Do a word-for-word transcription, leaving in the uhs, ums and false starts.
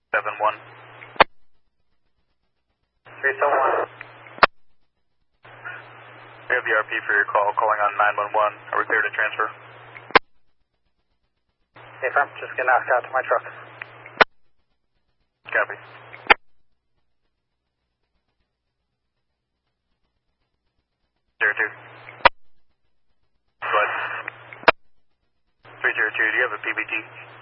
seven one. three seven one. We have the R P for your call, calling on nine one one. Are we clear to transfer? Hey, firm, just get knocked out to my truck. Copy. Zero two. Go ahead. Three zero two, do you have a P B T?